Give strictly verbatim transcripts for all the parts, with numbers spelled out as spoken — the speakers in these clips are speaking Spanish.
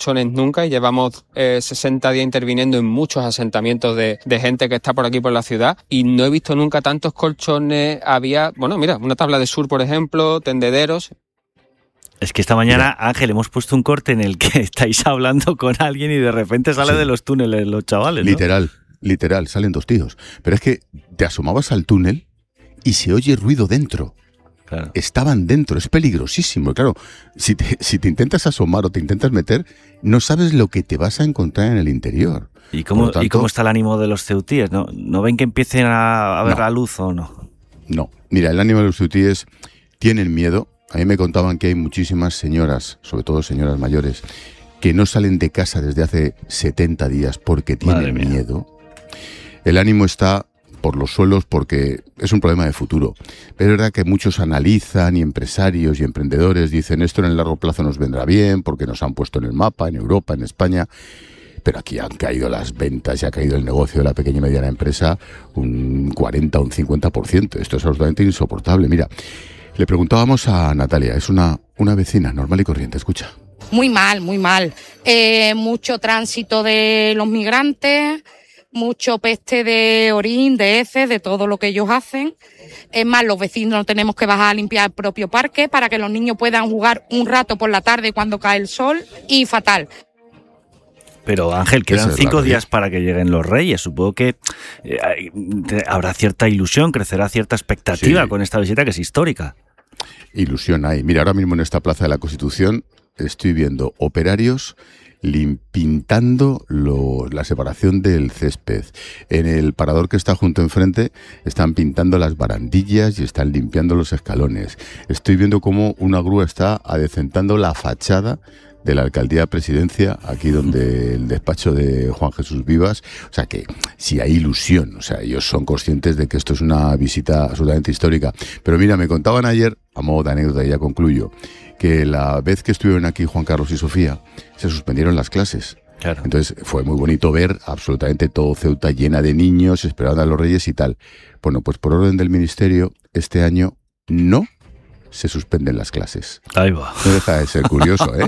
colchones nunca y llevamos eh, sesenta días interviniendo en muchos asentamientos de, de gente que está por aquí por la ciudad y no he visto nunca tantos colchones. Había, bueno, mira, una tabla de surf, por ejemplo, tendederos. Es que esta mañana, Ángel, hemos puesto un corte en el que estáis hablando con alguien y de repente sale sí. de los túneles los chavales, ¿no? Literal, literal, salen dos tíos. Pero es que te asomabas al túnel y se oye ruido dentro. Claro. Estaban dentro, es peligrosísimo. Claro, si te, si te intentas asomar o te intentas meter, no sabes lo que te vas a encontrar en el interior. ¿Y cómo, tanto, ¿y cómo está el ánimo de los ceutíes? ¿No, ¿No ven que empiecen a, a ver no, la luz o no? No, mira, el ánimo de los ceutíes tienen miedo. A mí me contaban que hay muchísimas señoras, sobre todo señoras mayores, que no salen de casa desde hace setenta días porque tienen miedo. El ánimo está por los suelos porque es un problema de futuro. Pero es verdad que muchos analizan y empresarios y emprendedores dicen esto en el largo plazo nos vendrá bien porque nos han puesto en el mapa, en Europa, en España. Pero aquí han caído las ventas y ha caído el negocio de la pequeña y mediana empresa un cuarenta, un cincuenta por ciento. Esto es absolutamente insoportable. Mira, le preguntábamos a Natalia, es una, una vecina normal y corriente, escucha. Muy mal, muy mal. Eh, mucho tránsito de los migrantes, mucho peste de orín, de heces, de todo lo que ellos hacen. Es más, los vecinos tenemos que bajar a limpiar el propio parque para que los niños puedan jugar un rato por la tarde cuando cae el sol y fatal. Pero Ángel, quedan cinco días para que lleguen los Reyes. Supongo que eh, habrá cierta ilusión, crecerá cierta expectativa sí. con esta visita que es histórica. Ilusión hay. Mira, ahora mismo en esta Plaza de la Constitución estoy viendo operarios lim- pintando lo, la separación del césped. En el parador que está junto enfrente están pintando las barandillas y están limpiando los escalones. Estoy viendo cómo una grúa está adecentando la fachada de la Alcaldía Presidencia, aquí donde el despacho de Juan Jesús Vivas. O sea que sí hay ilusión, o sea, ellos son conscientes de que esto es una visita absolutamente histórica. Pero mira, me contaban ayer, a modo de anécdota, y ya concluyo, que la vez que estuvieron aquí Juan Carlos y Sofía, se suspendieron las clases. Claro. Entonces fue muy bonito ver absolutamente todo Ceuta llena de niños, esperando a los Reyes y tal. Bueno, pues por orden del Ministerio, este año no se suspenden las clases. Ahí va. No deja de ser curioso, ¿eh?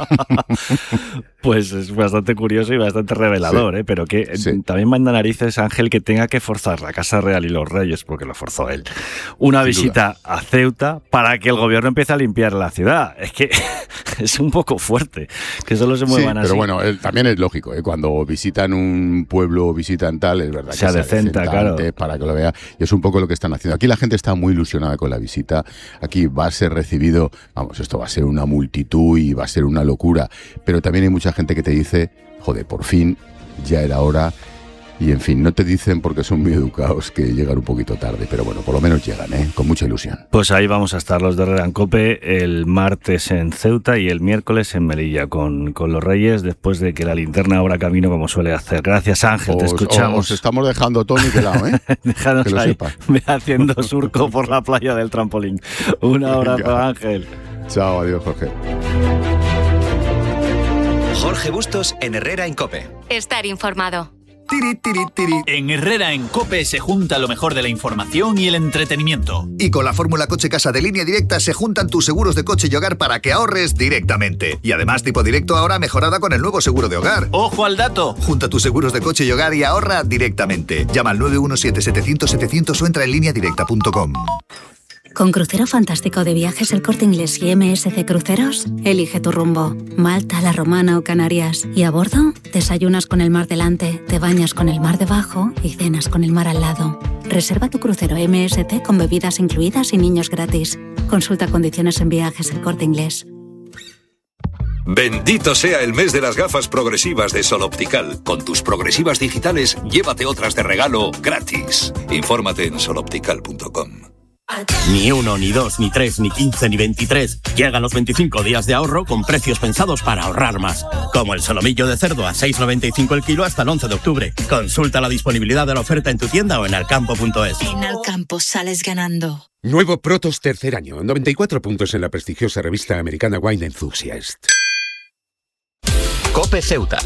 Pues es bastante curioso y bastante revelador, sí. ¿eh? Pero que sí. también manda narices, Ángel, que tenga que forzar la Casa Real y los Reyes, porque lo forzó él, una Sin visita duda. a Ceuta para que el gobierno empiece a limpiar la ciudad. Es que es un poco fuerte que solo se muevan sí, así. Pero bueno, él, también es lógico, ¿eh? Cuando visitan un pueblo o visitan tal, es verdad se que adecenta, se claro. antes para que lo vea. Y es un poco lo que están haciendo. Aquí la gente está muy ilusionada con la visita. Aquí va a ser recibido, vamos, esto va a ser una multitud y va a ser una locura, pero también hay mucha gente que te dice, joder, por fin, ya era hora, y en fin, no te dicen porque son muy educados que llegan un poquito tarde, pero bueno, por lo menos llegan, ¿eh? Con mucha ilusión. Pues ahí vamos a estar los de Herrera en COPE el martes en Ceuta y el miércoles en Melilla con, con los Reyes, después de que la linterna abra camino como suele hacer. Gracias, Ángel, os, te escuchamos. Os estamos dejando todo nivelado, ¿eh? Déjanos que lo ahí, sepas. Haciendo surco por la playa del trampolín. Un abrazo, Ángel. Chao, adiós, Jorge. Jorge Bustos en Herrera en COPE. Estar informado. Tiri, tiri, tiri. En Herrera en COPE se junta lo mejor de la información y el entretenimiento. Y con la fórmula Coche Casa de Línea Directa se juntan tus seguros de coche y hogar para que ahorres directamente. Y además tipo directo ahora mejorada con el nuevo seguro de hogar. ¡Ojo al dato! Junta tus seguros de coche y hogar y ahorra directamente. Llama al nueve uno siete, setecientos, setecientos o entra en línea directa punto com. Con Crucero Fantástico de Viajes El Corte Inglés y M S C Cruceros, elige tu rumbo. Malta, La Romana o Canarias. Y a bordo, desayunas con el mar delante, te bañas con el mar debajo y cenas con el mar al lado. Reserva tu crucero M S C con bebidas incluidas y niños gratis. Consulta condiciones en Viajes El Corte Inglés. Bendito sea el mes de las gafas progresivas de Sol Optical. Con tus progresivas digitales, llévate otras de regalo gratis. Infórmate en sol optical punto com. Ni uno, ni dos, ni tres, ni quince, ni veintitrés. Llegan los veinticinco días de ahorro con precios pensados para ahorrar más. Como el solomillo de cerdo a seis noventa y cinco el kilo hasta el once de octubre. Consulta la disponibilidad de la oferta en tu tienda o en alcampo punto es. En Alcampo sales ganando. Nuevo Protos tercer año. noventa y cuatro puntos en la prestigiosa revista americana Wine Enthusiast. COPE Ceuta.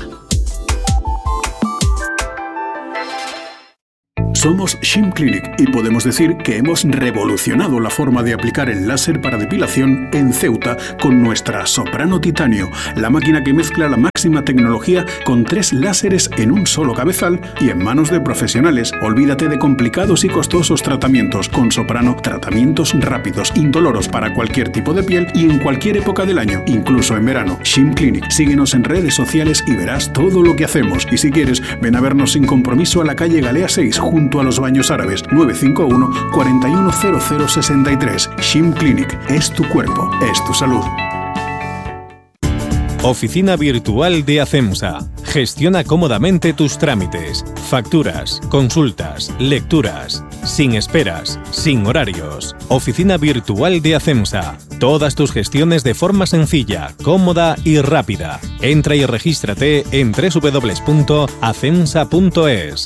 Somos Shim Clinic y podemos decir que hemos revolucionado la forma de aplicar el láser para depilación en Ceuta con nuestra Soprano Titanio, la máquina que mezcla la máxima máxima tecnología con tres láseres en un solo cabezal y en manos de profesionales. Olvídate de complicados y costosos tratamientos. Con Soprano, tratamientos rápidos, indoloros para cualquier tipo de piel y en cualquier época del año, incluso en verano. Shin Clinic. Síguenos en redes sociales y verás todo lo que hacemos. Y si quieres, ven a vernos sin compromiso a la calle Galea seis, junto a los Baños Árabes. nueve cinco uno, cuatro uno cero cero seis tres. Shin Clinic. Es tu cuerpo, es tu salud. Oficina virtual de ACEMSA. Gestiona cómodamente tus trámites, facturas, consultas, lecturas, sin esperas, sin horarios. Oficina virtual de ACEMSA. Todas tus gestiones de forma sencilla, cómoda y rápida. Entra y regístrate en doble u doble u doble u punto acemsa punto es.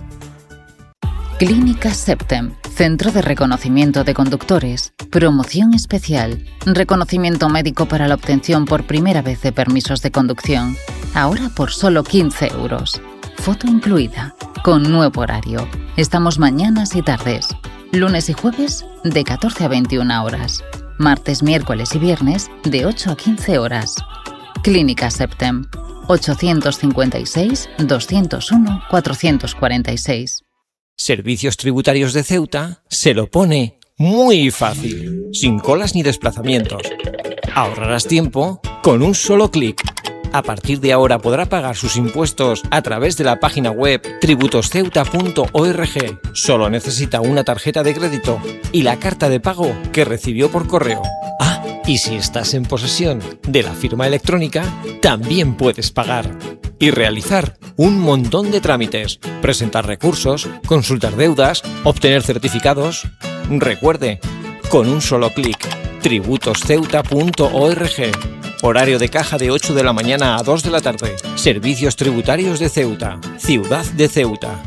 Clínica Septem, Centro de Reconocimiento de Conductores. Promoción especial. Reconocimiento médico para la obtención por primera vez de permisos de conducción. Ahora por solo quince euros. Foto incluida. Con nuevo horario. Estamos mañanas y tardes. Lunes y jueves de catorce a veintiuna horas. Martes, miércoles y viernes de ocho a quince horas. Clínica Septem. ochocientos cincuenta y seis, doscientos uno, cuatrocientos cuarenta y seis. Servicios Tributarios de Ceuta se lo pone muy fácil, sin colas ni desplazamientos. Ahorrarás tiempo con un solo clic. A partir de ahora podrá pagar sus impuestos a través de la página web tributos ceuta punto org. Solo necesita una tarjeta de crédito y la carta de pago que recibió por correo. Ah, y si estás en posesión de la firma electrónica, también puedes pagar y realizar un montón de trámites, presentar recursos, consultar deudas, obtener certificados. Recuerde, con un solo clic, tributos ceuta punto org. Horario de caja de ocho de la mañana a dos de la tarde. Servicios Tributarios de Ceuta, Ciudad de Ceuta.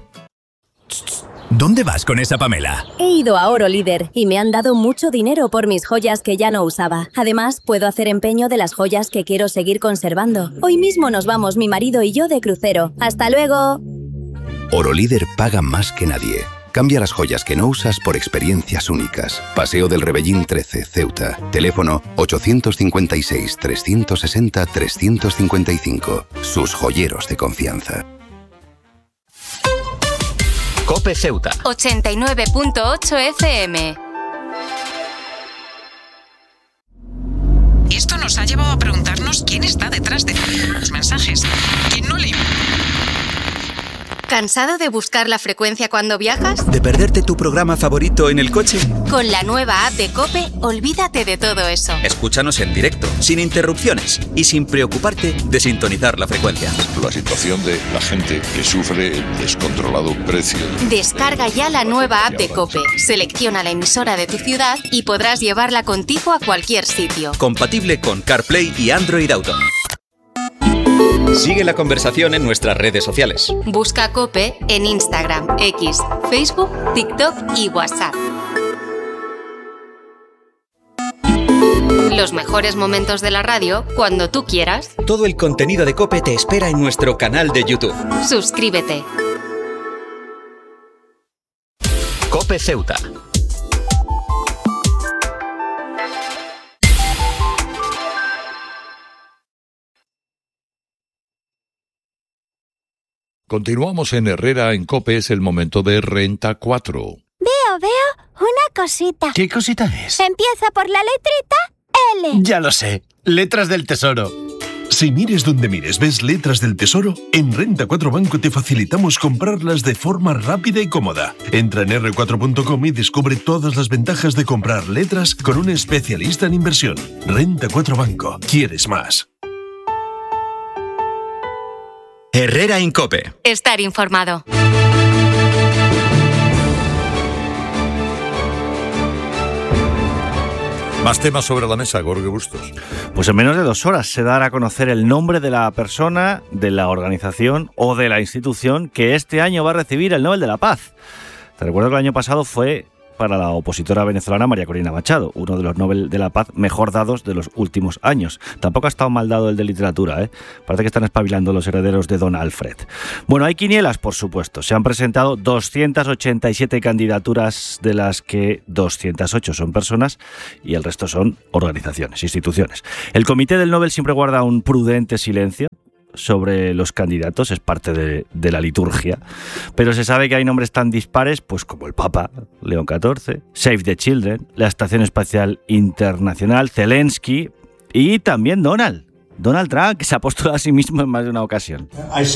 ¿Dónde vas con esa Pamela? He ido a Oro Líder y me han dado mucho dinero por mis joyas que ya no usaba. Además, puedo hacer empeño de las joyas que quiero seguir conservando. Hoy mismo nos vamos mi marido y yo de crucero. ¡Hasta luego! Oro Líder paga más que nadie. Cambia las joyas que no usas por experiencias únicas. Paseo del Rebellín trece, Ceuta. Teléfono ochocientos cincuenta y seis, trescientos sesenta, trescientos cincuenta y cinco. Sus joyeros de confianza. COPE Ceuta. ochenta y nueve punto ocho F M. Esto nos ha llevado a preguntarnos quién está detrás de los mensajes. ¿Quién no le... ¿Cansado de buscar la frecuencia cuando viajas? ¿De perderte tu programa favorito en el coche? Con la nueva app de COPE, olvídate de todo eso. Escúchanos en directo, sin interrupciones y sin preocuparte de sintonizar la frecuencia. La situación de la gente que sufre el descontrolado precio. Descarga ya la nueva app de COPE, selecciona la emisora de tu ciudad y podrás llevarla contigo a cualquier sitio. Compatible con CarPlay y Android Auto. Sigue la conversación en nuestras redes sociales. Busca COPE en Instagram, X, Facebook, TikTok y WhatsApp. Los mejores momentos de la radio cuando tú quieras. Todo el contenido de COPE te espera en nuestro canal de YouTube. Suscríbete. COPE Ceuta. Continuamos en Herrera en COPE, es el momento de Renta cuatro. Veo, veo una cosita. ¿Qué cosita es? Empieza por la letrita L. Ya lo sé, letras del tesoro. Si mires donde mires, ves letras del tesoro, en Renta cuatro Banco te facilitamos comprarlas de forma rápida y cómoda. Entra en erre cuatro punto com y descubre todas las ventajas de comprar letras con un especialista en inversión. Renta cuatro Banco. ¿Quieres más? Herrera en COPE. Estar informado. Más temas sobre la mesa, Jorge Bustos. Pues en menos de dos horas se dará a conocer el nombre de la persona, de la organización o de la institución que este año va a recibir el Nobel de la Paz. Te recuerdo que el año pasado fue para la opositora venezolana María Corina Machado, uno de los Nobel de la Paz mejor dados de los últimos años. Tampoco ha estado mal dado el de literatura, ¿eh? Parece que están espabilando los herederos de Don Alfred. Bueno, hay quinielas, por supuesto. Se han presentado doscientas ochenta y siete candidaturas, de las que doscientas ocho son personas y el resto son organizaciones, instituciones. El Comité del Nobel siempre guarda un prudente silencio sobre los candidatos, es parte de, de la liturgia, pero se sabe que hay nombres tan dispares pues como el Papa León catorce, Save the Children, la Estación Espacial Internacional, Zelensky y también Donald. Donald Trump, que se ha postulado a sí mismo en más de una ocasión.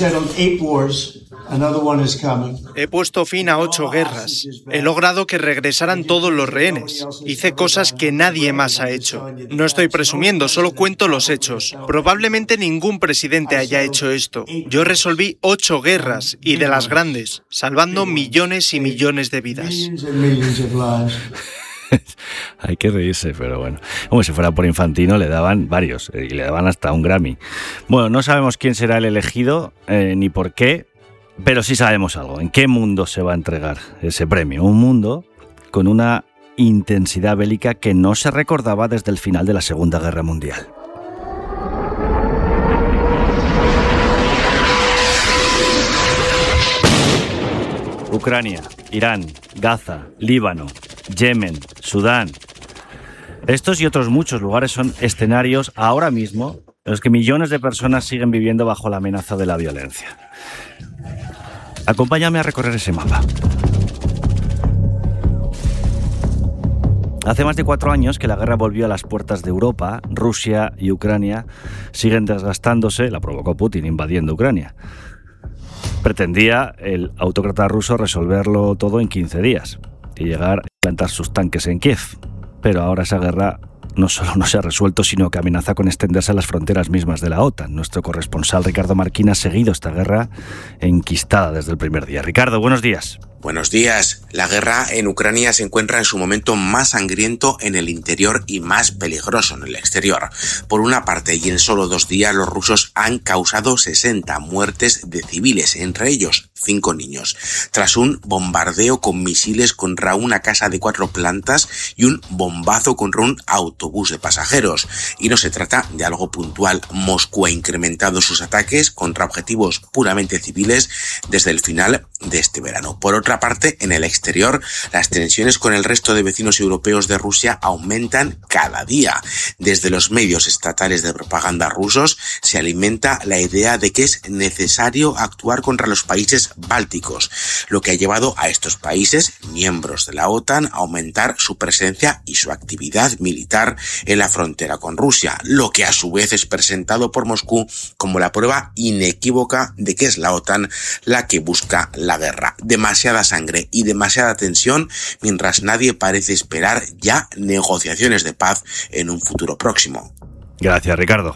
He puesto fin a ocho guerras. He logrado que regresaran todos los rehenes. Hice cosas que nadie más ha hecho. No estoy presumiendo, solo cuento los hechos. Probablemente ningún presidente haya hecho esto. Yo resolví ocho guerras, y de las grandes, salvando millones y millones de vidas. Hay que reírse, pero bueno. Como si fuera por Infantino, le daban varios, y le daban hasta un Grammy. Bueno, no sabemos quién será el elegido, eh, ni por qué, pero sí sabemos algo. ¿En qué mundo se va a entregar ese premio? Un mundo con una intensidad bélica que no se recordaba desde el final de la Segunda Guerra Mundial. Ucrania, Irán, Gaza, Líbano, Yemen, Sudán. Estos y otros muchos lugares son escenarios ahora mismo en los que millones de personas siguen viviendo bajo la amenaza de la violencia. Acompáñame a recorrer ese mapa. Hace más de cuatro años que la guerra volvió a las puertas de Europa. Rusia y Ucrania siguen desgastándose. La provocó Putin invadiendo Ucrania. Pretendía el autócrata ruso resolverlo todo en quince días y llegar a plantar sus tanques en Kiev. Pero ahora esa guerra no solo no se ha resuelto, sino que amenaza con extenderse a las fronteras mismas de la OTAN. Nuestro corresponsal Ricardo Marquín ha seguido esta guerra enquistada desde el primer día. Ricardo, buenos días. Buenos días. La guerra en Ucrania se encuentra en su momento más sangriento en el interior y más peligroso en el exterior. Por una parte, y en solo dos días, los rusos han causado sesenta muertes de civiles, entre ellos cinco niños, tras un bombardeo con misiles contra una casa de cuatro plantas y un bombazo contra un autobús de pasajeros. Y no se trata de algo puntual. Moscú ha incrementado sus ataques contra objetivos puramente civiles desde el final de este verano. Por otra parte, en el exterior, las tensiones con el resto de vecinos europeos de Rusia aumentan cada día. Desde los medios estatales de propaganda rusos se alimenta la idea de que es necesario actuar contra los países bálticos, lo que ha llevado a estos países, miembros de la OTAN, a aumentar su presencia y su actividad militar en la frontera con Rusia, lo que a su vez es presentado por Moscú como la prueba inequívoca de que es la OTAN la que busca la guerra. Demasiada sangre y demasiada tensión, mientras nadie parece esperar ya negociaciones de paz en un futuro próximo. Gracias, Ricardo.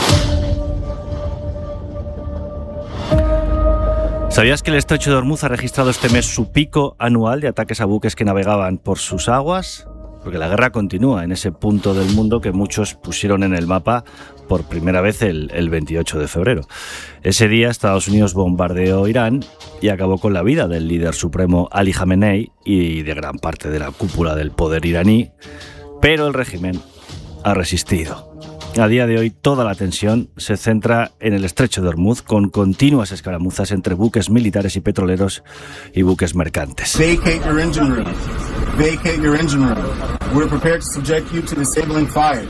¿Sabías que el estrecho de Hormuz ha registrado este mes su pico anual de ataques a buques que navegaban por sus aguas? Porque la guerra continúa en ese punto del mundo que muchos pusieron en el mapa por primera vez el, el veintiocho de febrero. Ese día Estados Unidos bombardeó Irán y acabó con la vida del líder supremo Ali Khamenei y de gran parte de la cúpula del poder iraní, pero el régimen ha resistido. A día de hoy toda la tensión se centra en el estrecho de Hormuz, con continuas escaramuzas entre buques militares y petroleros y buques mercantes. Vacate your engine room. Vacate your engine room. We're prepared to subject you to disabling fire.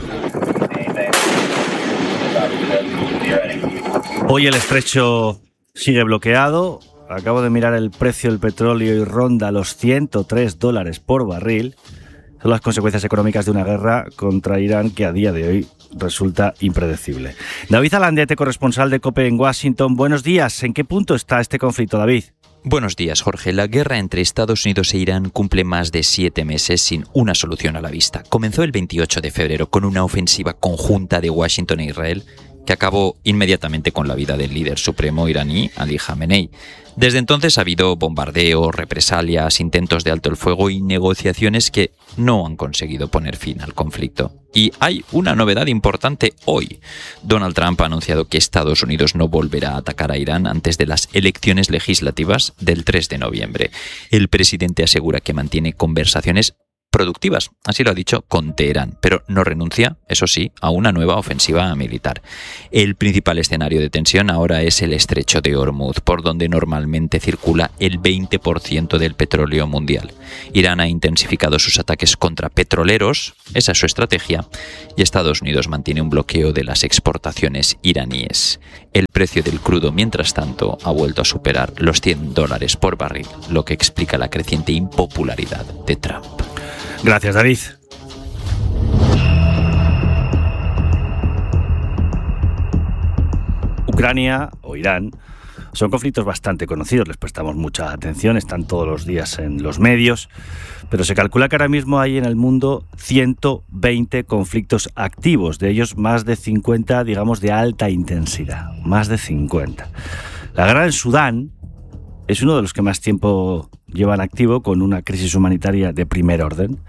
Hoy el estrecho sigue bloqueado. Acabo de mirar el precio del petróleo y ronda los ciento tres dólares por barril. Son las consecuencias económicas de una guerra contra Irán que a día de hoy resulta impredecible. David Alandiete, corresponsal de COPE en Washington. Buenos días. ¿En qué punto está este conflicto, David? Buenos días, Jorge. La guerra entre Estados Unidos e Irán cumple más de siete meses sin una solución a la vista. Comenzó el veintiocho de febrero con una ofensiva conjunta de Washington e Israel que acabó inmediatamente con la vida del líder supremo iraní, Ali Khamenei. Desde entonces ha habido bombardeos, represalias, intentos de alto el fuego y negociaciones que no han conseguido poner fin al conflicto. Y hay una novedad importante hoy. Donald Trump ha anunciado que Estados Unidos no volverá a atacar a Irán antes de las elecciones legislativas del tres de noviembre. El presidente asegura que mantiene conversaciones productivas, así lo ha dicho, con Teherán, pero no renuncia, eso sí, a una nueva ofensiva militar. El principal escenario de tensión ahora es el estrecho de Hormuz, por donde normalmente circula el veinte por ciento del petróleo mundial. Irán ha intensificado sus ataques contra petroleros, esa es su estrategia, y Estados Unidos mantiene un bloqueo de las exportaciones iraníes. El precio del crudo, mientras tanto, ha vuelto a superar los cien dólares por barril, lo que explica la creciente impopularidad de Trump. Gracias, David. Ucrania o Irán son conflictos bastante conocidos, les prestamos mucha atención, están todos los días en los medios, pero se calcula que ahora mismo hay en el mundo ciento veinte conflictos activos, de ellos más de cincuenta, digamos, de alta intensidad, más de cincuenta. La guerra en Sudán es uno de los que más tiempo llevan activo, con una crisis humanitaria de primer orden,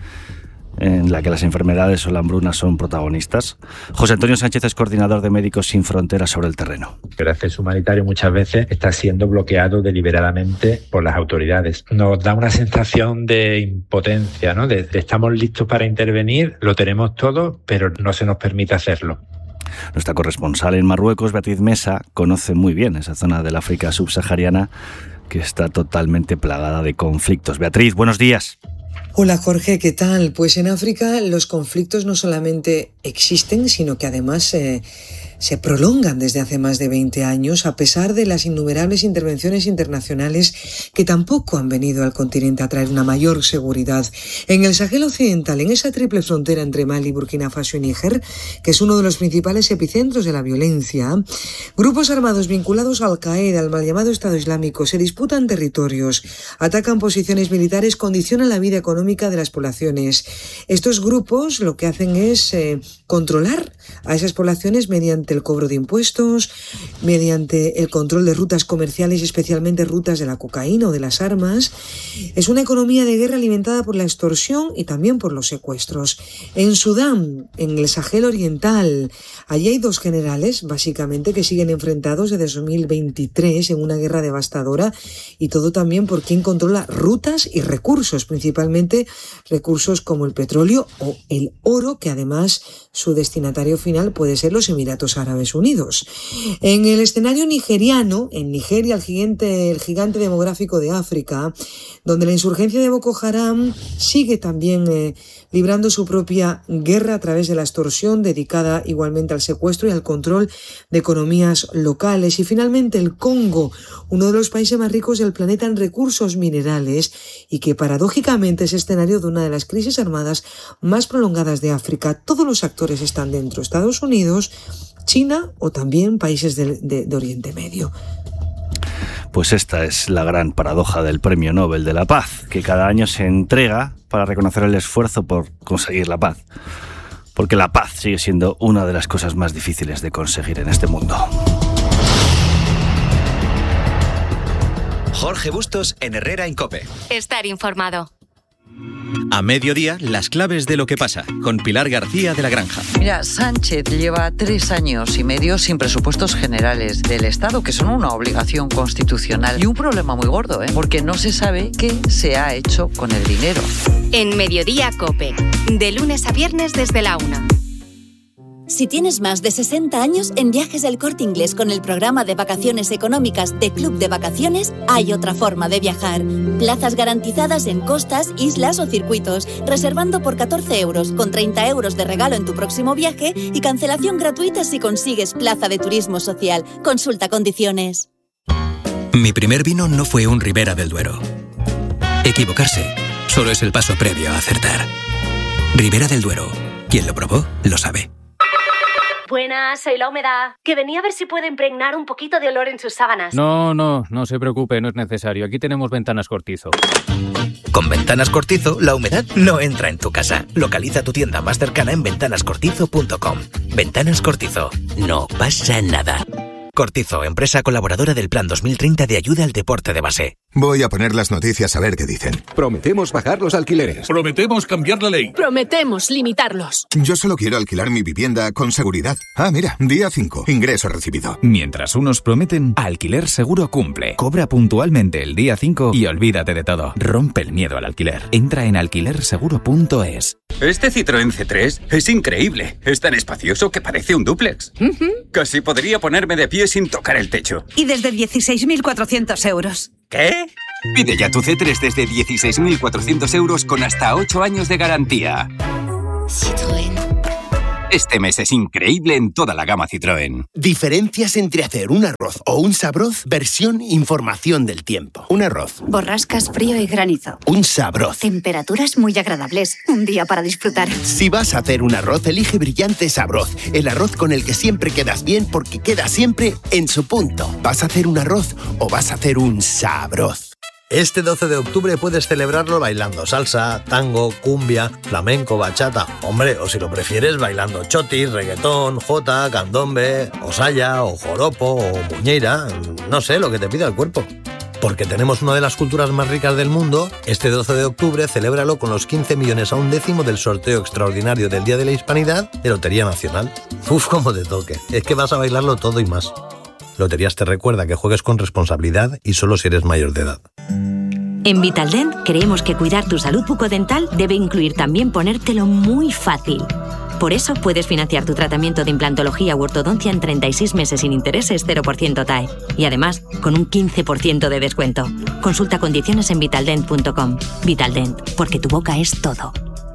en la que las enfermedades o la hambruna son protagonistas. José Antonio Sánchez es coordinador de Médicos Sin Fronteras sobre el terreno. El acceso humanitario muchas veces está siendo bloqueado deliberadamente por las autoridades. Nos da una sensación de impotencia, ¿no? De, de estamos listos para intervenir, lo tenemos todo, pero no se nos permite hacerlo. Nuestra corresponsal en Marruecos, Beatriz Mesa, conoce muy bien esa zona del África subsahariana que está totalmente plagada de conflictos. Beatriz, buenos días. Hola Jorge, ¿qué tal? Pues en África los conflictos no solamente existen, sino que además eh, se prolongan desde hace más de veinte años, a pesar de las innumerables intervenciones internacionales que tampoco han venido al continente a traer una mayor seguridad. En el Sahel Occidental, en esa triple frontera entre Mali, Burkina Faso y Níger, que es uno de los principales epicentros de la violencia, grupos armados vinculados a Al-Qaeda, al mal llamado Estado Islámico, se disputan territorios, atacan posiciones militares, condicionan la vida económica de las poblaciones. Estos grupos lo que hacen es eh, controlar a esas poblaciones mediante el cobro de impuestos, mediante el control de rutas comerciales y especialmente rutas de la cocaína o de las armas. Es una economía de guerra alimentada por la extorsión y también por los secuestros. En Sudán, en el Sahel Oriental, allí hay dos generales, básicamente, que siguen enfrentados desde dos mil veintitrés en una guerra devastadora, y todo también por quien controla rutas y recursos, principalmente recursos como el petróleo o el oro, que además su destinatario final puede ser los Emiratos Árabes Unidos. En el escenario nigeriano, en Nigeria, el gigante, el gigante demográfico de África, donde la insurgencia de Boko Haram sigue también eh, librando su propia guerra a través de la extorsión, dedicada igualmente al secuestro y al control de economías locales. Y finalmente el Congo, uno de los países más ricos del planeta en recursos minerales y que paradójicamente es escenario de una de las crisis armadas más prolongadas de África. Todos los actores están dentro: Estados Unidos, China o también países de, de, de Oriente Medio. Pues esta es la gran paradoja del Premio Nobel de la Paz, que cada año se entrega para reconocer el esfuerzo por conseguir la paz. Porque la paz sigue siendo una de las cosas más difíciles de conseguir en este mundo. Jorge Bustos en Herrera en COPE. Estar informado. A mediodía, las claves de lo que pasa, con Pilar García de la Granja. Mira, Sánchez lleva tres años y medio sin presupuestos generales del Estado, que son una obligación constitucional. Y un problema muy gordo, ¿eh? Porque no se sabe qué se ha hecho con el dinero. En Mediodía COPE, de lunes a viernes desde la una. Si tienes más de sesenta años, en Viajes del Corte Inglés con el programa de vacaciones económicas de Club de Vacaciones, hay otra forma de viajar. Plazas garantizadas en costas, islas o circuitos, reservando por catorce euros, con treinta euros de regalo en tu próximo viaje y cancelación gratuita si consigues plaza de turismo social. Consulta condiciones. Mi primer vino no fue un Ribera del Duero. Equivocarse solo es el paso previo a acertar. Ribera del Duero. Quien lo probó, lo sabe. Buenas, soy La Humedad. Que venía a ver si puedo impregnar un poquito de olor en sus sábanas. No, no, no se preocupe, no es necesario. Aquí tenemos Ventanas Cortizo. Con Ventanas Cortizo, la humedad no entra en tu casa. Localiza tu tienda más cercana en ventanas cortizo punto com. Ventanas Cortizo. No pasa nada. Cortizo, empresa colaboradora del Plan dos mil treinta de ayuda al deporte de base. Voy a poner las noticias a ver qué dicen. Prometemos bajar los alquileres. Prometemos cambiar la ley. Prometemos limitarlos. Yo solo quiero alquilar mi vivienda con seguridad. Ah, mira, día cinco, ingreso recibido. Mientras unos prometen, Alquiler Seguro cumple. Cobra puntualmente el día cinco y olvídate de todo. Rompe el miedo al alquiler. Entra en alquiler seguro punto es. Este Citroën C tres es increíble. Es tan espacioso que parece un dúplex. Uh-huh. Casi podría ponerme de pie sin tocar el techo. Y desde dieciséis mil cuatrocientos euros. ¿Qué? Pide ya tu C tres desde dieciséis mil cuatrocientos euros con hasta ocho años de garantía. Citroën. Este mes es increíble en toda la gama Citroën. Diferencias entre hacer un arroz o un sabroz, versión información del tiempo. Un arroz. Borrascas, frío y granizo. Un sabroz. Temperaturas muy agradables. Un día para disfrutar. Si vas a hacer un arroz, elige Brillante Sabroz. El arroz con el que siempre quedas bien porque queda siempre en su punto. ¿Vas a hacer un arroz o vas a hacer un sabroz? Este doce de octubre puedes celebrarlo bailando salsa, tango, cumbia, flamenco, bachata. Hombre, o si lo prefieres, bailando chotis, reggaetón, jota, candombe, o saya, o joropo, o muñeira. No sé, lo que te pida el cuerpo. Porque tenemos una de las culturas más ricas del mundo, este doce de octubre celébralo con los quince millones a un décimo del sorteo extraordinario del Día de la Hispanidad de Lotería Nacional. Uf, cómo te toque. Es que vas a bailarlo todo y más. Loterías te recuerda que juegues con responsabilidad y solo si eres mayor de edad. En Vitaldent creemos que cuidar tu salud bucodental debe incluir también ponértelo muy fácil. Por eso puedes financiar tu tratamiento de implantología u ortodoncia en treinta y seis meses sin intereses cero por ciento T A E. Y además, con un quince por ciento de descuento. Consulta condiciones en vitaldent punto com. Vitaldent, porque tu boca es todo.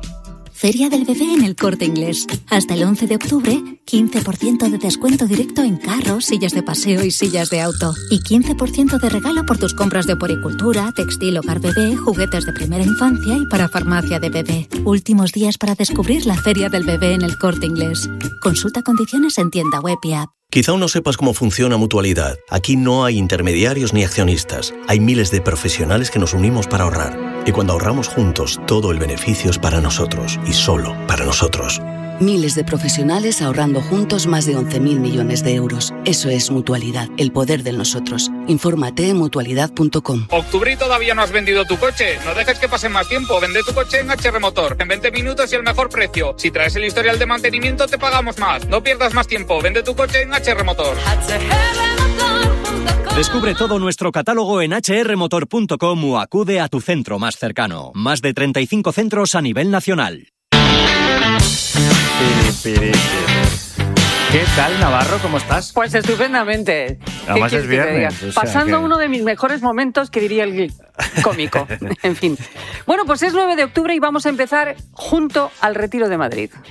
Feria del Bebé en El Corte Inglés. Hasta el once de octubre, quince por ciento de descuento directo en carros, sillas de paseo y sillas de auto. Y quince por ciento de regalo por tus compras de oporicultura, textil, hogar bebé, juguetes de primera infancia y para farmacia de bebé. Últimos días para descubrir la Feria del Bebé en El Corte Inglés. Consulta condiciones en tienda web y app. Quizá aún no sepas cómo funciona Mutualidad. Aquí no hay intermediarios ni accionistas. Hay miles de profesionales que nos unimos para ahorrar. Y cuando ahorramos juntos, todo el beneficio es para nosotros y solo para nosotros. Miles de profesionales ahorrando juntos más de once mil millones de euros. Eso es Mutualidad, el poder de nosotros. Infórmate en mutualidad punto com. Octubre y todavía no has vendido tu coche. No dejes que pase más tiempo. Vende tu coche en H R Motor. En veinte minutos y el mejor precio. Si traes el historial de mantenimiento, te pagamos más. No pierdas más tiempo. Vende tu coche en H R Motor. Descubre todo nuestro catálogo en hache erre motor punto com o acude a tu centro más cercano. Más de treinta y cinco centros a nivel nacional. ¿Qué tal, Navarro? ¿Cómo estás? Pues estupendamente. Además es viernes. O sea, Pasando que... uno de mis mejores momentos, que diría el cómico. En fin. Bueno, pues es nueve de octubre y vamos a empezar junto al Retiro de Madrid.